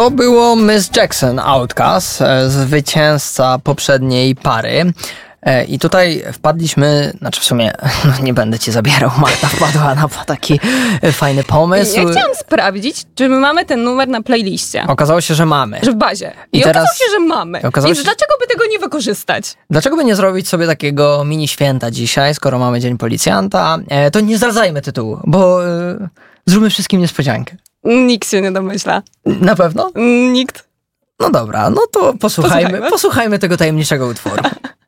To było Miss Jackson, Outcast, zwycięzca poprzedniej pary. I tutaj wpadliśmy, znaczy w sumie nie będę ci zabierał, Marta wpadła na taki fajny pomysł. Ja chciałam sprawdzić, czy my mamy ten numer na playliście. Okazało się, że mamy. Że w bazie. I teraz okazało się, że mamy. Więc dlaczego by tego nie wykorzystać? Dlaczego by nie zrobić sobie takiego mini święta dzisiaj, skoro mamy Dzień Policjanta? To nie zdradzajmy tytułu, bo zróbmy wszystkim niespodziankę. Nikt się nie domyśla. Na pewno? Nikt. No dobra, no to posłuchajmy tego tajemniczego utworu.